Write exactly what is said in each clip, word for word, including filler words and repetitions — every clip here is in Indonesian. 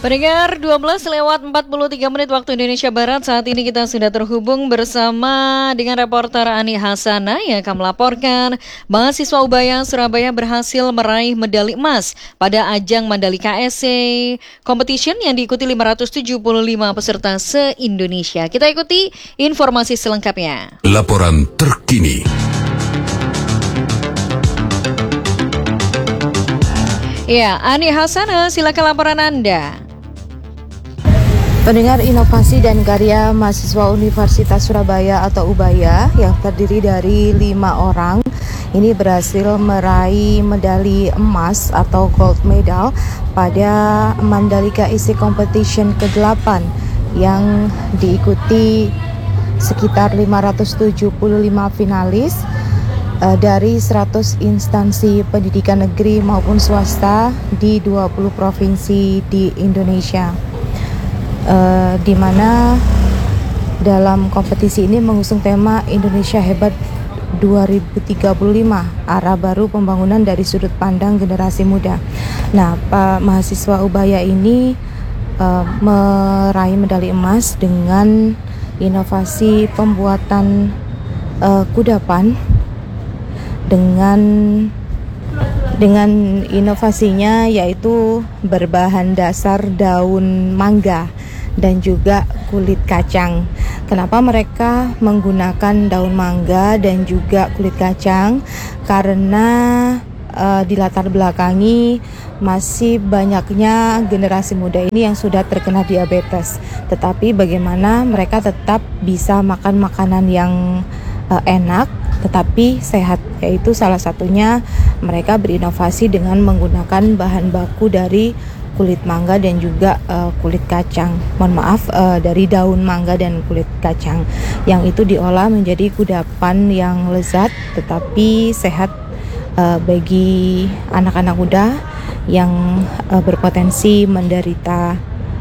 Pendengar, dua belas lewat empat puluh tiga menit waktu Indonesia Barat. Saat ini kita sudah terhubung bersama dengan reporter Ani Hasana yang akan melaporkan mahasiswa Ubaya Surabaya berhasil meraih medali emas pada ajang Mandalika S C Competition yang diikuti lima ratus tujuh puluh lima peserta se-Indonesia. Kita ikuti informasi selengkapnya. Laporan terkini. Ya, Ani Hasana, silakan laporan Anda. Pendengar, inovasi dan karya mahasiswa Universitas Surabaya atau Ubaya yang terdiri dari lima orang ini berhasil meraih medali emas atau gold medal pada Mandalika S C Competition kedelapan yang diikuti sekitar lima ratus tujuh puluh lima finalis uh, dari seratus instansi pendidikan negeri maupun swasta di dua puluh provinsi di Indonesia. Uh, di mana dalam kompetisi ini mengusung tema Indonesia Hebat dua ribu tiga puluh lima, arah baru pembangunan dari sudut pandang generasi muda. Nah, Pak mahasiswa Ubaya ini uh, meraih medali emas dengan inovasi pembuatan uh, kudapan dengan dengan inovasinya yaitu berbahan dasar daun mangga dan juga kulit kacang. Kenapa mereka menggunakan daun mangga dan juga kulit kacang? Karena uh, di latar belakangi masih banyaknya generasi muda ini yang sudah terkena diabetes. Tetapi bagaimana mereka tetap bisa makan makanan yang uh, enak tetapi sehat, yaitu salah satunya mereka berinovasi dengan menggunakan bahan baku dari kulit mangga dan juga uh, kulit kacang. Mohon maaf, uh, dari daun mangga dan kulit kacang yang itu diolah menjadi kudapan yang lezat tetapi sehat uh, bagi anak-anak muda yang uh, berpotensi menderita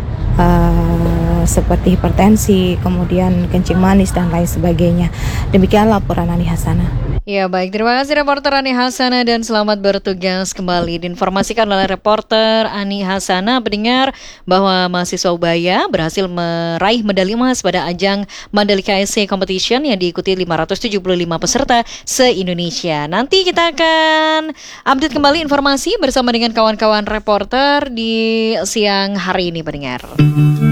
uh, seperti hipertensi, kemudian kencing manis dan lain sebagainya. Demikian laporan Ani Hasana. Ya baik, terima kasih reporter Ani Hasana dan selamat bertugas kembali. Diinformasikan oleh reporter Ani Hasana, pendengar, bahwa mahasiswa Ubaya berhasil meraih medali emas pada ajang Mandalika S C Competition yang diikuti lima ratus tujuh puluh lima peserta se-Indonesia. Nanti kita akan update kembali informasi bersama dengan kawan-kawan reporter di siang hari ini, pendengar.